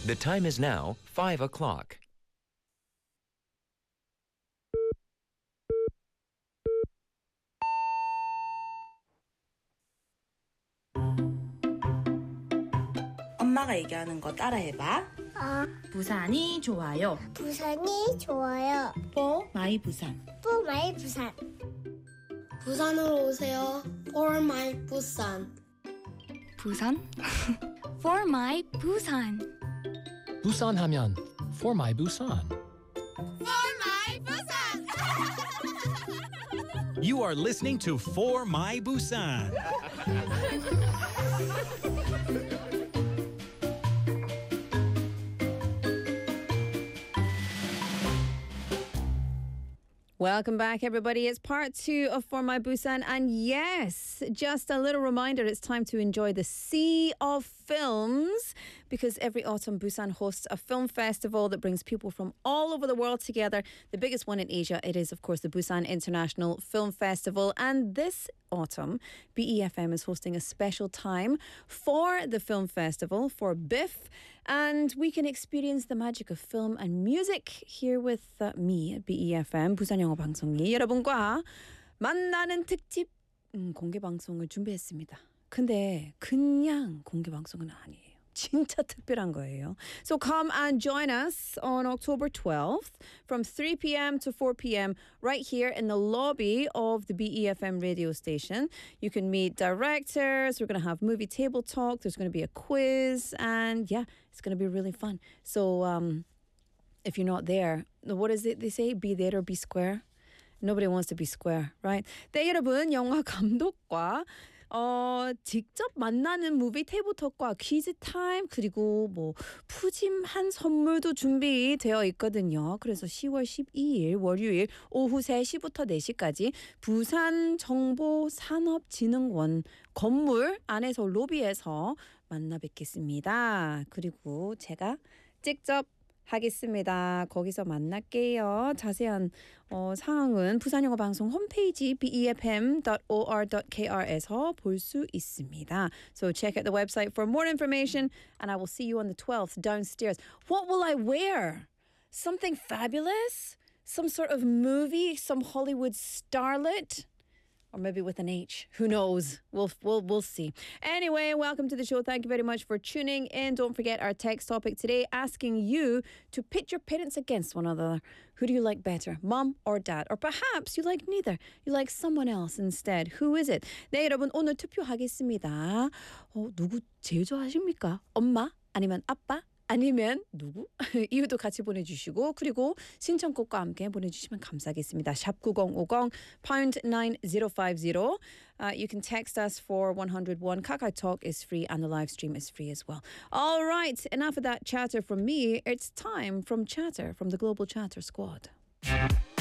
The time is now 5 o'clock. 엄마가 얘기하는 거 따라해봐. 부산이 좋아요. 부산이 좋아요. For my 부산. For my 부산. 부산으로 오세요. For my 부산. 부산? For my Busan. 부산 하면 For my Busan. For my 부산. You are listening to For My Busan. Welcome back, everybody. It's part 2 of For My Busan. And yes, just a little reminder, it's time to enjoy the sea of films because every autumn Busan hosts a film festival that brings people from all over the world together. The biggest one in Asia, it is, of course, the Busan International Film Festival. And this autumn, BEFM is hosting a special time for the film festival, for BIFF, and we can experience the magic of film and music here with me at BEFM, 부산 영어 방송이 여러분과 만나는 특집 공개 방송을 준비했습니다. 근데 그냥 공개 방송은 아니에요. 진짜 특별한 거예요. So come and join us on October 12th from 3 p.m. to 4 p.m. right here in the lobby of the BEFM radio station. You can meet directors. We're going to have movie table talk. There's going to be a quiz. And yeah, it's going to be really fun. So if you're not there, what is it they say? Be there or be square? Nobody wants to be square, right? 네, 여러분, 영화 감독과 직접 만나는 무비 테이블톡과 퀴즈 타임 그리고 뭐 푸짐한 선물도 준비되어 있거든요. 그래서 10월 12일 월요일 오후 3시부터 4시까지 부산정보산업진흥원 건물 안에서 로비에서 만나 뵙겠습니다. 그리고 제가 직접 하겠습니다. 거기서 만날게요. 자세한 사항은 부산영어방송 홈페이지 befm.or.kr에서 볼 수 있습니다. So check out the website for more information and I will see you on the 12th downstairs. What will I wear? Something fabulous? Some sort of movie? Some Hollywood starlet? Or maybe with an H. Who knows? We'll see. Anyway, welcome to the show. Thank you very much for tuning in. Don't forget our text topic today, asking you to pit your parents against one another. Who do you like better, mom or dad? Or perhaps you like neither. You like someone else instead. Who is it? 네, 여러분 오늘 투표하겠습니다. 누구 제일 좋아하십니까? 엄마? 아니면 아빠? 아니면 누구? 이유도 같이 보내주시고 그리고 신청곡과 함께 보내주시면 감사하겠습니다. 샵 9050 pound 9050. You can text us for 101. KakaoTalk is free and the live stream is free as well. All right, enough of that chatter from me. It's time from Chatter, from the Global Chatter Squad.